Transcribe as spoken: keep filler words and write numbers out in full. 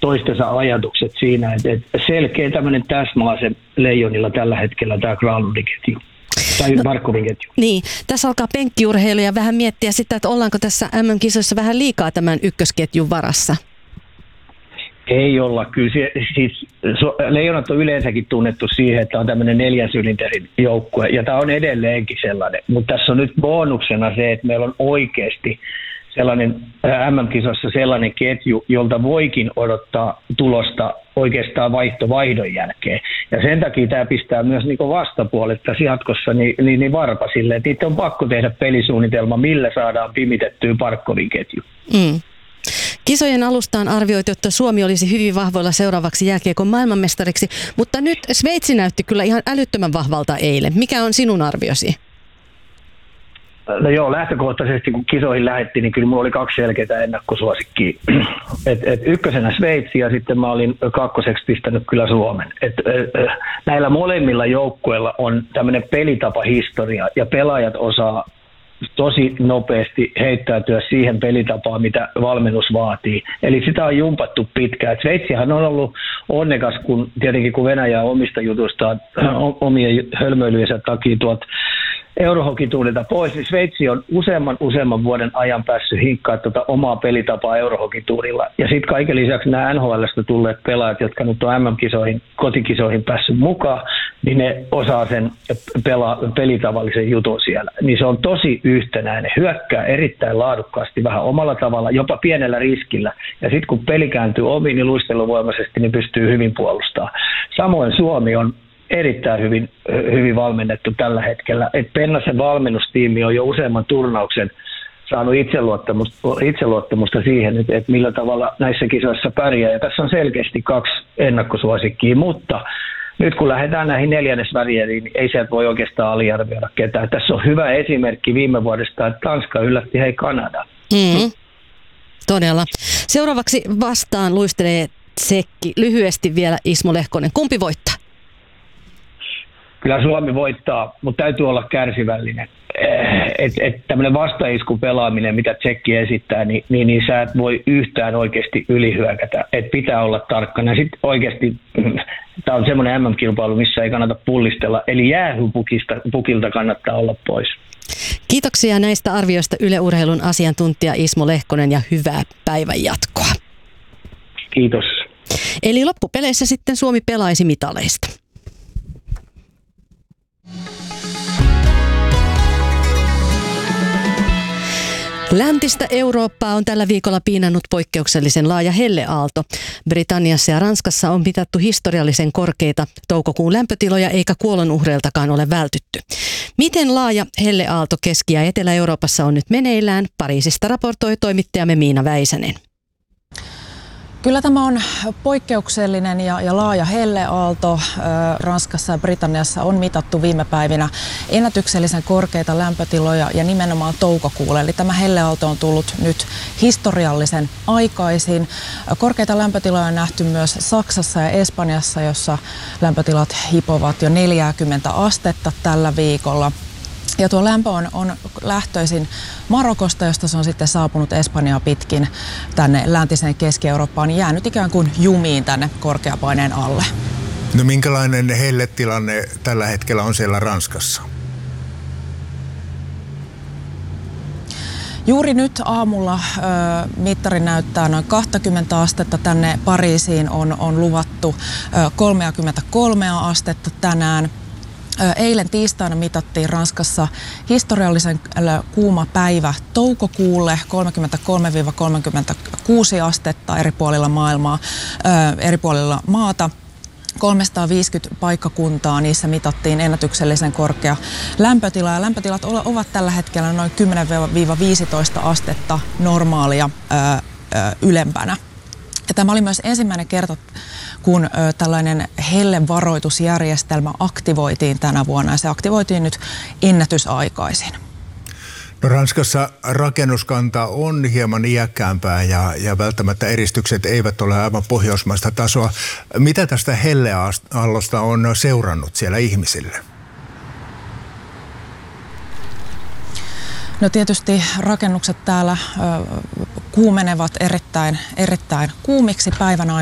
toistensa ajatukset siinä, että, että selkeä tämmöinen täsmäase Leijonilla tällä hetkellä tämä Granlundin ketju. Tai no, Barkovin ketju. Niin, tässä alkaa penkkiurheilija vähän miettiä sitä, että ollaanko tässä M M-kisoissa vähän liikaa tämän ykkösketjun varassa. Ei olla. Kyllä siis, so, Leijonat on yleensäkin tunnettu siihen, että on tämmöinen neljän sylinterin joukkue, ja tämä on edelleenkin sellainen. Mutta tässä on nyt bonuksena se, että meillä on oikeasti sellainen M M-kisossa sellainen ketju, jolta voikin odottaa tulosta oikeastaan vaihto vaihdon jälkeen. Ja sen takia tämä pistää myös niin vastapuolet tässä jatkossa niin, niin, niin varpasille, että itse on pakko tehdä pelisuunnitelma, millä saadaan pimitettyä Barkovin ketju. Mm. Kisojen alusta on arvioitu, että Suomi olisi hyvin vahvoilla seuraavaksi jääkiekon maailmanmestariksi, mutta nyt Sveitsi näytti kyllä ihan älyttömän vahvalta eilen. Mikä on sinun arviosi? No joo, lähtökohtaisesti kun kisoihin lähdettiin, niin kyllä mulla oli kaksi selkeää ennakkosuosikkia. Et, et ykkösenä Sveitsi ja sitten mä olin kakkoseksi pistänyt kyllä Suomen. Et, et, näillä molemmilla joukkueilla on tämmöinen pelitapahistoria ja pelaajat osaa tosi nopeasti heittäytyä siihen pelitapaan, mitä valmennus vaatii. Eli sitä on jumpattu pitkään. Sveitsihän on ollut onnekas, kun tietenkin kun Venäjä omista jutustaan omien hölmöilyjensä takia tuolta eurohokituulilta pois, niin Sveitsi on useamman useamman vuoden ajan päässyt hinkkaa tuota omaa pelitapaa eurohokituurilla. Ja sitten kaiken lisäksi nämä N H L:stä tulleet pelaajat, jotka nyt on M M-kisoihin, kotikisoihin päässyt mukaan, niin ne osaa sen pela, pelitavallisen jutun siellä. Niin se on tosi yhtenäinen, hyökkää erittäin laadukkaasti, vähän omalla tavalla, jopa pienellä riskillä. Ja sitten kun peli kääntyy omiin, niin luisteluvoimaisesti niin pystyy hyvin puolustamaan. Samoin Suomi on erittäin hyvin, hyvin valmennettu tällä hetkellä. Et Pennasen valmennustiimi on jo useamman turnauksen saanut itseluottamusta, itseluottamusta siihen, että, että millä tavalla näissä kisoissa pärjää. Ja tässä on selkeästi kaksi ennakkosuosikkia, mutta nyt kun lähdetään näihin neljännesvärieriin, niin ei sieltä voi oikeastaan aliarvioida ketään. Tässä on hyvä esimerkki viime vuodesta, että Tanska yllätti hei Kanada. Mm, todella. Seuraavaksi vastaan luistelee tsekki. Lyhyesti vielä Ismo Lehkonen. Kumpi voittaa? Kyllä Suomi voittaa, mutta täytyy olla kärsivällinen. Et, et tämmöinen vastaiskun pelaaminen, mitä tsekki esittää, niin, niin, niin sä et voi yhtään oikeasti ylihyökätä. Et pitää olla tarkkana. Sitten oikeasti tämä on semmoinen M M-kilpailu, missä ei kannata pullistella. Eli jäähypukilta kannattaa olla pois. Kiitoksia näistä arvioista Yle Urheilun asiantuntija Ismo Lehkonen ja hyvää päivän jatkoa. Kiitos. Eli loppupeleissä sitten Suomi pelaisi mitaleista. Läntistä Eurooppaa on tällä viikolla piinannut poikkeuksellisen laaja helleaalto. Britanniassa ja Ranskassa on mitattu historiallisen korkeita toukokuun lämpötiloja eikä kuolonuhreiltakaan ole vältytty. Miten laaja helleaalto Keski- ja Etelä-Euroopassa on nyt meneillään? Pariisista raportoi toimittajamme Miina Väisänen. Kyllä tämä on poikkeuksellinen ja, ja laaja helleaalto. Ranskassa ja Britanniassa on mitattu viime päivinä ennätyksellisen korkeita lämpötiloja ja nimenomaan toukokuulle. Eli tämä helleaalto on tullut nyt historiallisen aikaisin. Korkeita lämpötiloja on nähty myös Saksassa ja Espanjassa, jossa lämpötilat hipovat jo neljäkymmentä astetta tällä viikolla. Ja tuo lämpö on, on lähtöisin Marokosta, josta se on sitten saapunut Espanjaa pitkin tänne läntiseen Keski-Eurooppaan, niin jäänyt ikään kuin jumiin tänne korkeapaineen alle. No minkälainen helletilanne tällä hetkellä on siellä Ranskassa? Juuri nyt aamulla ö, mittari näyttää noin kaksikymmentä astetta. Tänne Pariisiin on, on luvattu ö, kolmekymmentäkolme astetta tänään. Eilen tiistaina mitattiin Ranskassa historiallisen kuuma päivä toukokuulle, kolmekymmentäkolme kolmekymmentäkuusi astetta eri puolilla maailmaa, eri puolilla maata. kolmesataaviisikymmentä paikkakuntaa, niissä mitattiin ennätyksellisen korkea lämpötila. Ja lämpötilat ovat tällä hetkellä noin kymmenen viisitoista astetta normaalia ää, ää, ylempänä. Ja tämä oli myös ensimmäinen kerta, kun ö, tällainen hellevaroitusjärjestelmä aktivoitiin tänä vuonna, ja se aktivoitiin nyt ennätysaikaisin. No Ranskassa rakennuskanta on hieman iäkkäämpää ja, ja välttämättä eristykset eivät ole aivan pohjoismaista tasoa. Mitä tästä helleaallosta on seurannut siellä ihmisille? No tietysti rakennukset täällä ö, kuumenevat erittäin, erittäin kuumiksi päivän aikana.